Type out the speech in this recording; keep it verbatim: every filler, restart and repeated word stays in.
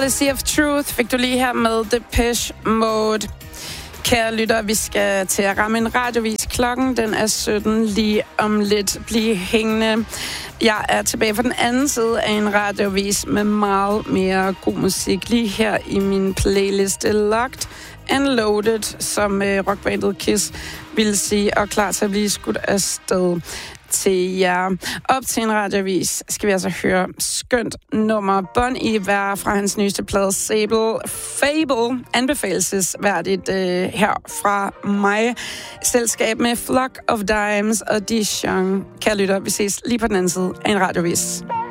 Policy of Truth fik du lige her med Depeche Mode. Kære lytter, vi skal til at ramme en radiovis. Klokken den er sytten lige om lidt. Bliv hængende. Jeg er tilbage på den anden side af en radiovis med meget mere god musik. Lige her i min playlist Locked and Loaded, som øh, rockbandet Kiss vil sige, og klar til at blive skudt afsted til jer. Op til en radiovis skal vi altså høre skønt nummer Bon Iver fra hans nyeste plade Sable Fable, anbefalesværdigt øh, her fra mig. Selskab med Flock of Dimes og Dijon. Kære lytter, vi ses lige på den anden side af en radiovis.